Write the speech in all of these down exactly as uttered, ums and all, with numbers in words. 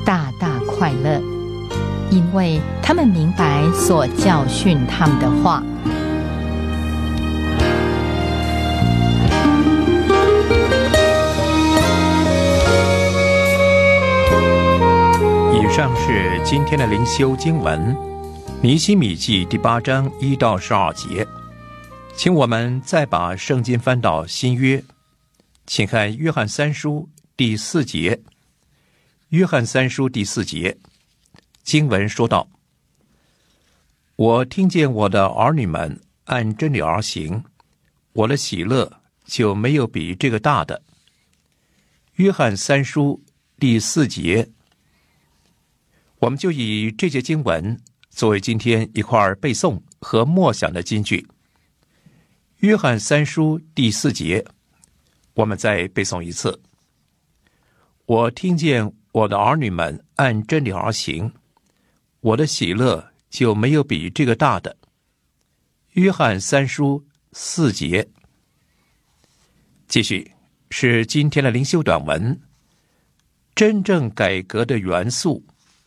大大快乐，因为他们明白所教训他们的话。 以上是今天的灵修经文，尼希米记第八章一到十二节。请我们再把圣经翻到新约，请看约翰三书第四节。约翰三书第四节经文说道：我听见我的儿女们按真理而行，我的喜乐就没有比这个大的。约翰三书第四节，我们就以这节经文作为今天一块背诵和默想的金句。约翰三书第四节，我们再背诵一次。我听见我的儿女们按真理而行，我的喜乐就没有比这个大的。约翰三书四节。继续是今天的灵修短文，真正改革的元素。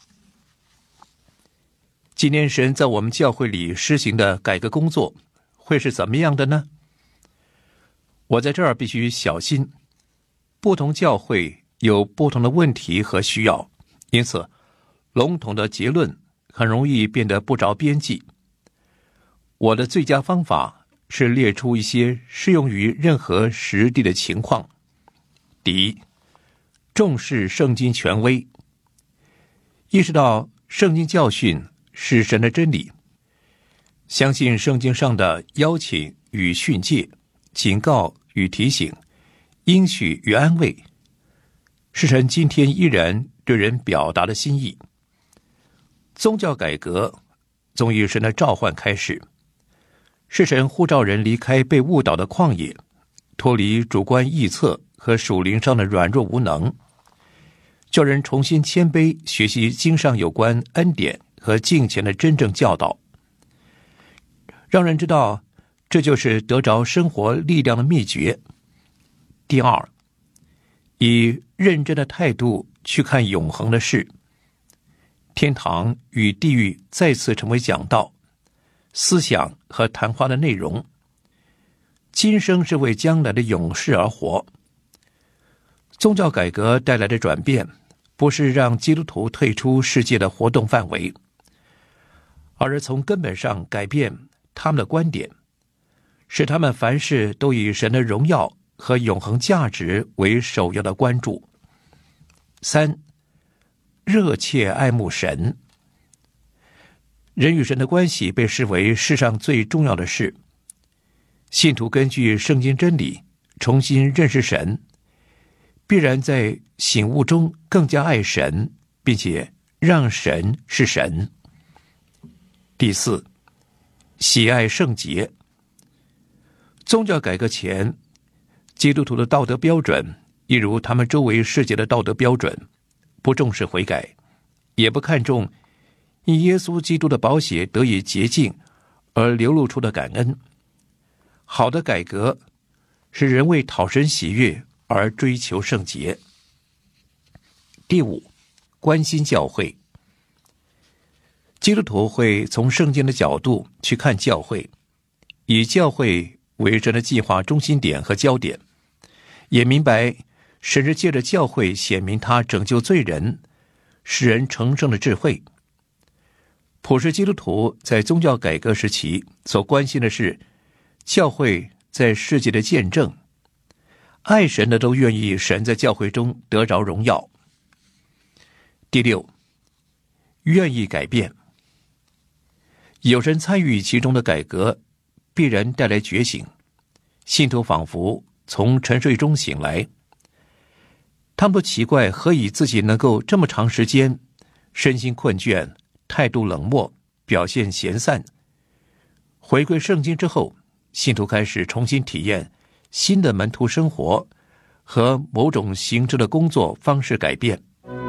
今天神在我们教会里施行的改革工作会是怎么样的呢？我在这儿必须小心，不同教会有不同的问题和需要，因此笼统的结论很容易变得不着边际。我的最佳方法是列出一些适用于任何实地的情况。第一，重视圣经权威，意识到圣经教训是神的真理，相信圣经上的邀请与训诫、警告与提醒、应许与安慰，是神今天依然对人表达的心意。宗教改革从以神的召唤开始，是神呼召人离开被误导的旷野，脱离主观臆测和属灵上的软弱无能，叫人重新谦卑，学习经上有关恩典和敬虔的真正教导，让人知道这就是得着生活力量的秘诀。第二，以认真的态度去看永恒的事，天堂与地狱再次成为讲道、思想和谈话的内容。今生是为将来的永世而活。宗教改革带来的转变，不是让基督徒退出世界的活动范围，而是从根本上改变他们的观点，使他们凡事都以神的荣耀和永恒价值为首要的关注。三，热切爱慕神。人与神的关系被视为世上最重要的事。信徒根据圣经真理重新认识神，必然在醒悟中更加爱神，并且让神是神。第四，喜爱圣洁。宗教改革前，基督徒的道德标准一如他们周围世界的道德标准，不重视悔改，也不看重因耶稣基督的宝血得以洁净而流露出的感恩。好的改革是人为讨神喜悦而追求圣洁。第五，关心教会。基督徒会从圣经的角度去看教会，以教会为神的计划中心点和焦点，也明白神是借着教会显明他拯救罪人、使人成圣的智慧。普世基督徒在宗教改革时期所关心的是教会在世界的见证，爱神的都愿意神在教会中得着荣耀。第六，愿意改变。有人参与其中的改革，必然带来觉醒，信徒仿佛从沉睡中醒来。他们都奇怪何以自己能够这么长时间身心困倦、态度冷漠、表现闲散。回归圣经之后，信徒开始重新体验新的门徒生活和某种形式的工作方式改变。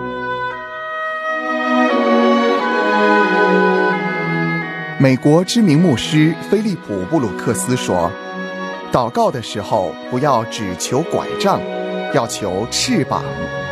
美国知名牧师菲利普·布鲁克斯说，祷告的时候不要只求拐杖，要求翅膀。